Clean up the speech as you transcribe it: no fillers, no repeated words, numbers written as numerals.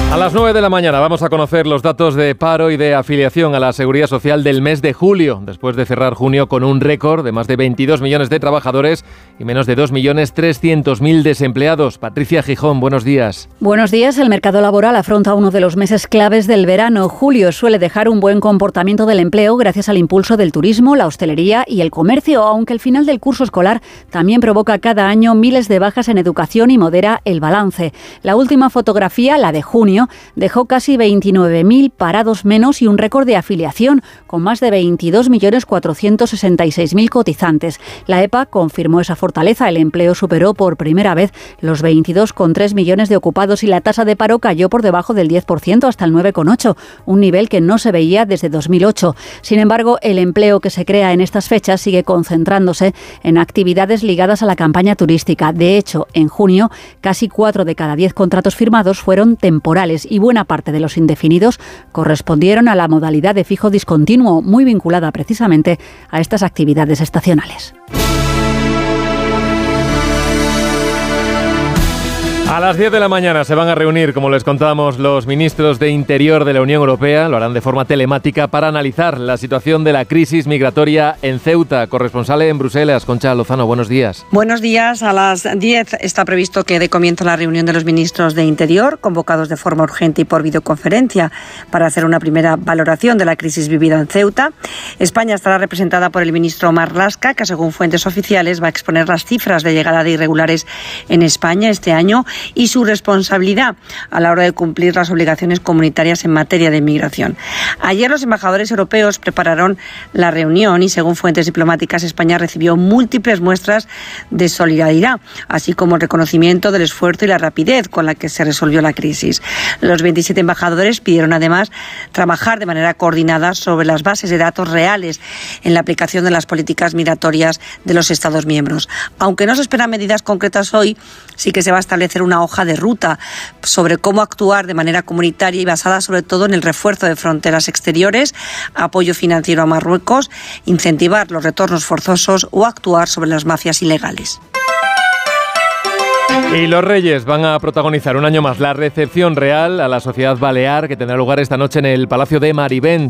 A las 9 de la mañana vamos a conocer los datos de paro y de afiliación a la Seguridad Social del mes de julio, después de cerrar junio con un récord de más de 22 millones de trabajadores y menos de 2.300.000 desempleados. Patricia Gijón, buenos días. Buenos días. El mercado laboral afronta uno de los meses claves del verano. Julio suele dejar un buen comportamiento del empleo gracias al impulso del turismo, la hostelería y el comercio, aunque el final del curso escolar también provoca cada año miles de bajas en educación y modera el balance. La última fotografía, la de junio, dejó casi 29.000 parados menos y un récord de afiliación, con más de 22.466.000 cotizantes. La EPA confirmó esa fortaleza. El empleo superó por primera vez los 22,3 millones de ocupados y la tasa de paro cayó por debajo del 10% hasta el 9,8%, un nivel que no se veía desde 2008. Sin embargo, el empleo que se crea en estas fechas sigue concentrándose en actividades ligadas a la campaña turística. De hecho, en junio, casi 4 de cada 10 contratos firmados fueron temporales y buena parte de los indefinidos correspondieron a la modalidad de fijo discontinuo, muy vinculada precisamente a estas actividades estacionales. A las 10 de la mañana se van a reunir, como les contábamos, los ministros de Interior de la Unión Europea. Lo harán de forma telemática para analizar la situación de la crisis migratoria en Ceuta. Corresponsal en Bruselas, Concha Lozano, buenos días. Buenos días. A las 10 está previsto que dé comienzo la reunión de los ministros de Interior, convocados de forma urgente y por videoconferencia, para hacer una primera valoración de la crisis vivida en Ceuta. España estará representada por el ministro Marlaska, que según fuentes oficiales va a exponer las cifras de llegada de irregulares en España este año y su responsabilidad a la hora de cumplir las obligaciones comunitarias en materia de inmigración. Ayer los embajadores europeos prepararon la reunión y, según fuentes diplomáticas, España recibió múltiples muestras de solidaridad, así como el reconocimiento del esfuerzo y la rapidez con la que se resolvió la crisis. Los 27 embajadores pidieron además trabajar de manera coordinada sobre las bases de datos reales en la aplicación de las políticas migratorias de los Estados miembros. Aunque no se esperan medidas concretas hoy, sí que se va a establecer una hoja de ruta sobre cómo actuar de manera comunitaria y basada sobre todo en el refuerzo de fronteras exteriores, apoyo financiero a Marruecos, incentivar los retornos forzosos o actuar sobre las mafias ilegales. Y los Reyes van a protagonizar un año más la recepción real a la sociedad balear que tendrá lugar esta noche en el Palacio de Marivent.